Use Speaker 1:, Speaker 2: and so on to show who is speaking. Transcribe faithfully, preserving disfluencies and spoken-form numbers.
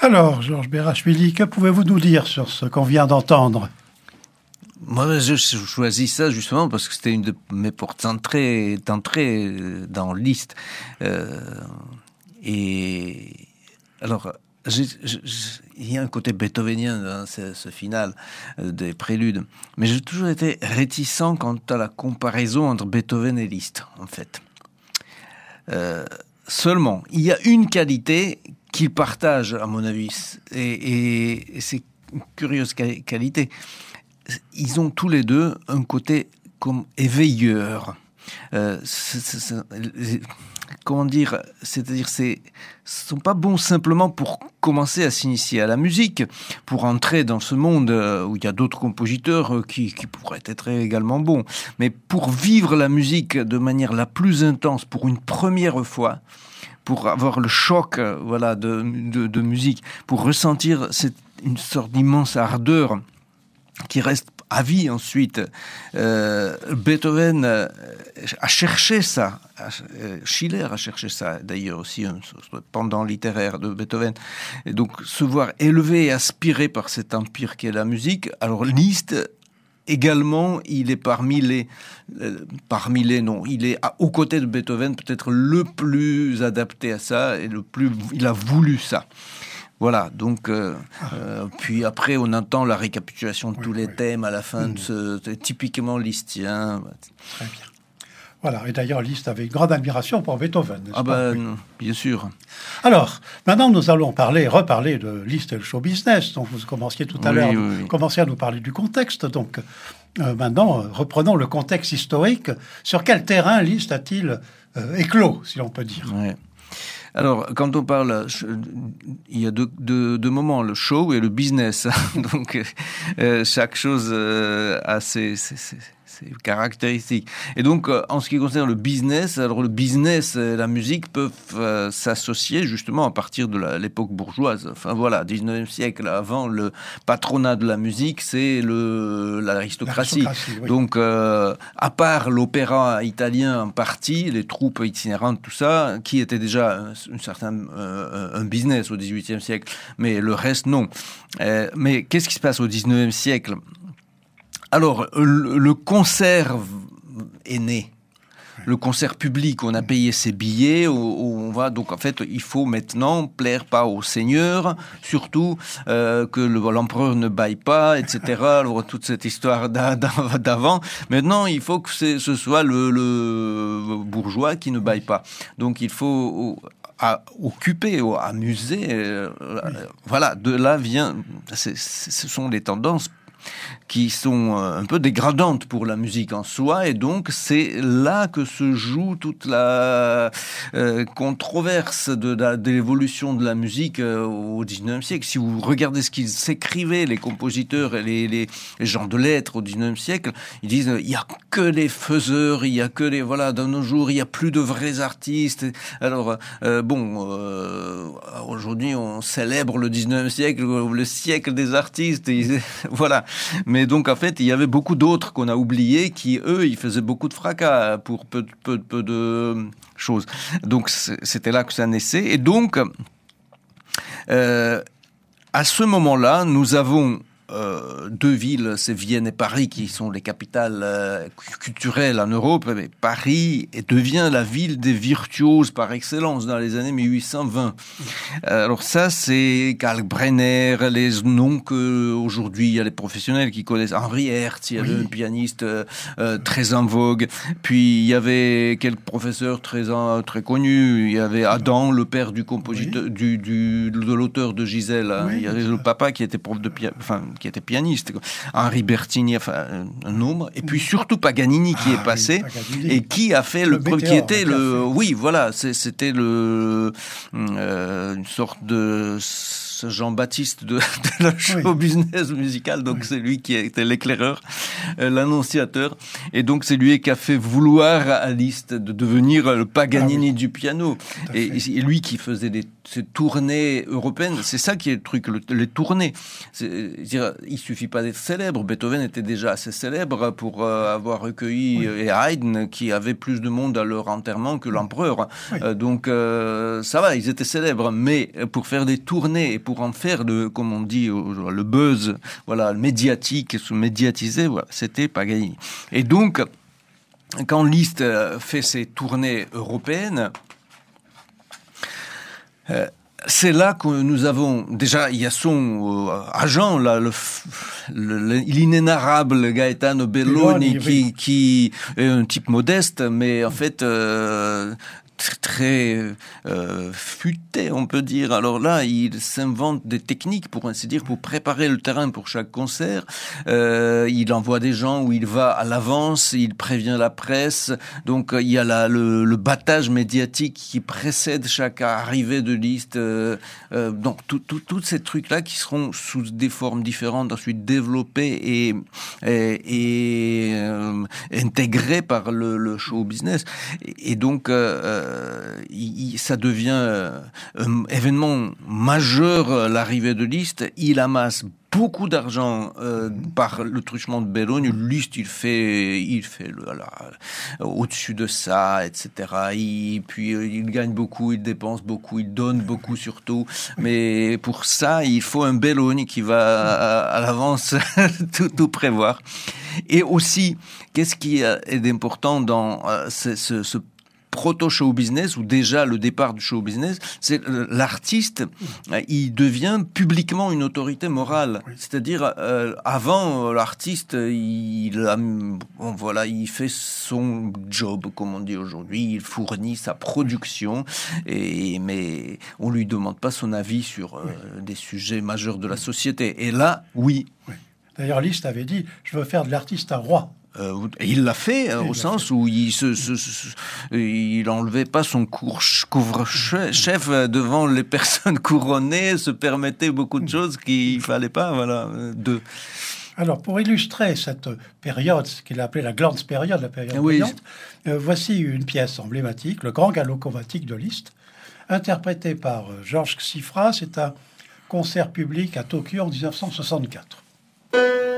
Speaker 1: Alors, Georges Berachvili, que pouvez-vous nous dire sur ce qu'on vient d'entendre ?
Speaker 2: Moi, je choisis ça justement parce que c'était une de mes portes d'entrée, d'entrée dans Liszt. Euh, et alors, j'ai, j'ai, il y a un côté beethovenien dans ce, ce final des préludes, mais j'ai toujours été réticent quant à la comparaison entre Beethoven et Liszt, en fait. Euh, seulement, il y a une qualité qu'ils partagent, à mon avis, et, et, et c'est une curieuse qualité. Ils ont tous les deux un côté comme éveilleur. Euh, c'est, c'est, c'est, comment dire, c'est-à-dire, c'est, ce sont pas bons simplement pour commencer à s'initier à la musique, pour entrer dans ce monde où il y a d'autres compositeurs qui, qui pourraient être également bons, mais pour vivre la musique de manière la plus intense pour une première fois, pour avoir le choc, voilà, de, de, de musique, pour ressentir cette, une sorte d'immense ardeur qui reste à vie ensuite. Euh, Beethoven euh, a cherché ça, euh, Schiller a cherché ça d'ailleurs aussi, hein, pendant littéraire de Beethoven. Et donc se voir élevé et aspiré par cet empire qu'est la musique. Alors Liszt également, il est parmi les, euh, parmi les non, il est à, aux côtés de Beethoven peut-être le plus adapté à ça et le plus, il a voulu ça. Voilà, donc, euh, euh, puis après, on entend la récapitulation de oui, tous les oui. thèmes à la fin, mmh. de ce, de, typiquement listien.
Speaker 1: Très bien. Voilà, et d'ailleurs, Liszt avait une grande admiration pour Beethoven, n'est-ce
Speaker 2: ah
Speaker 1: pas?
Speaker 2: ben, oui. Bien sûr.
Speaker 1: Alors, maintenant, nous allons parler, reparler de Liszt et le show business. Donc, vous commenciez tout à
Speaker 2: oui,
Speaker 1: l'heure,
Speaker 2: oui,
Speaker 1: vous
Speaker 2: oui.
Speaker 1: commenciez à nous parler du contexte. Donc, euh, maintenant, euh, reprenons le contexte historique. Sur quel terrain Liszt a-t-il euh, éclos, si l'on peut dire?
Speaker 2: Oui. Alors, quand on parle, il y a deux, deux, deux moments, le show et le business. Donc, euh, chaque chose euh, a ses, ses, ses, ses caractéristiques. Et donc, euh, en ce qui concerne le business, alors le business et la musique peuvent euh, s'associer justement à partir de la, l'époque bourgeoise. Enfin voilà, dix-neuvième siècle, avant le patronat de la musique, c'est le, l'aristocratie. l'aristocratie oui. Donc, euh, à part l'opéra italien en partie, les troupes itinérantes, tout ça, qui était déjà un certain euh, un business au dix-huitième siècle, mais le reste non. Euh, mais qu'est-ce qui se passe au dix-neuvième siècle? Alors le, le concert est né. Le concert public, on a payé ses billets, on va donc en fait il faut maintenant plaire pas au seigneur, surtout euh, que le, l'empereur ne baille pas, et cetera. Alors toute cette histoire d'avant. Maintenant il faut que c'est, ce soit le, le bourgeois qui ne baille pas. Donc il faut à occuper, à amuser. Euh, voilà, de là vient, c'est, ce sont les tendances qui sont un peu dégradantes pour la musique en soi, et donc c'est là que se joue toute la euh, controverse de, de, de l'évolution de la musique euh, au dix-neuvième siècle. Si vous regardez ce qu'ils s'écrivaient, les compositeurs et les, les, les gens de lettres au dix-neuvième siècle, ils disent il n'y a que les faiseurs, il n'y a que les... Voilà, dans nos jours, il n'y a plus de vrais artistes. Alors, euh, bon, euh, aujourd'hui, on célèbre le dix-neuvième siècle, le siècle des artistes, et, voilà. Mais donc, en fait, il y avait beaucoup d'autres qu'on a oubliés qui, eux, ils faisaient beaucoup de fracas pour peu, peu, peu de choses. Donc, c'était là que ça naissait. Et donc, euh, à ce moment-là, nous avons euh, deux villes, c'est Vienne et Paris, qui sont les capitales euh, culturelles en Europe. Mais Paris devient la ville des virtuoses par excellence dans les années mille huit cent vingt. Euh, alors ça, c'est Kalkbrenner, les noms que aujourd'hui il y a les professionnels qui connaissent. Henri Hertz, il y avait oui. un pianiste euh, euh, très en vogue. Puis il y avait quelques professeurs très en, très connus. Il y avait Adam, le père du compositeur, oui. du, du de l'auteur de Gisèle. Hein. Oui, il y avait le papa qui était prof de piano, enfin qui était pianiste. Henri Bertini, enfin un nombre. Et puis surtout Paganini qui ah, est passé oui, et qui a fait le, le premier, qui était le, oui voilà, c'est, c'était le euh, une sorte de Jean-Baptiste de, de la show oui. business musical, donc oui. c'est lui qui était l'éclaireur, euh, l'annonciateur, et donc c'est lui qui a fait vouloir à Liszt de devenir le Paganini ah, oui. du piano, et, et lui qui faisait des ces tournées européennes, c'est ça qui est le truc, le, les tournées. C'est, dire, il suffit pas d'être célèbre. Beethoven était déjà assez célèbre pour euh, avoir recueilli oui. et Haydn qui avait plus de monde à leur enterrement que l'empereur. Oui. Euh, donc euh, ça va, ils étaient célèbres, mais pour faire des tournées pour en faire, le, comme on dit, le buzz, voilà, médiatique, se médiatiser, voilà, c'était Paganini. Et donc, quand Liszt fait ses tournées européennes, euh, c'est là que nous avons, déjà, il y a son euh, agent, là, le, le, l'inénarrable Gaetano Belloni, qui, qui est un type modeste, mais en fait, euh, très euh, futé, on peut dire. Alors là, il s'invente des techniques, pour ainsi dire, pour préparer le terrain pour chaque concert. Euh, il envoie des gens où il va à l'avance, il prévient la presse. Donc il y a la, le, le battage médiatique qui précède chaque arrivée de Liszt. Euh, euh, donc tous tout, tout ces trucs-là qui seront sous des formes différentes, ensuite développés et, et, et euh, intégrés par le, le show business. Et, et donc euh, Euh, il, ça devient euh, un événement majeur, l'arrivée de Liszt. Il amasse beaucoup d'argent euh, par le truchement de Belloni. Liszt, il fait, il fait le, alors, au-dessus de ça, et cetera. Il, puis euh, il gagne beaucoup, il dépense beaucoup, il donne beaucoup surtout. Mais pour ça, il faut un Belloni qui va à, à l'avance tout, tout prévoir. Et aussi, qu'est-ce qui est important dans euh, ce, ce, ce proto-show business, ou déjà le départ du show business, c'est l'artiste, il devient publiquement une autorité morale. C'est-à-dire, euh, avant, l'artiste, il, a, bon, voilà, il fait son job, comme on dit aujourd'hui, il fournit sa production, et, mais on lui demande pas son avis sur euh, des sujets majeurs de la société. Et là, oui.
Speaker 1: oui. D'ailleurs, Liszt avait dit, je veux faire de l'artiste un roi.
Speaker 2: Euh, il l'a fait, hein, au sens fait. où il se, se, se il enlevait pas son couvre-chef devant les personnes couronnées, se permettait beaucoup de choses qu'il fallait pas, voilà. De...
Speaker 1: Alors, pour illustrer cette période, ce qu'il a appelé la Glanzpériode, la période
Speaker 2: oui.
Speaker 1: brillante, euh, voici une pièce emblématique, le Grand Galop chromatique de Liszt, interprété par euh, Georges Xifra. C'est un concert public à Tokyo en dix-neuf cent soixante-quatre.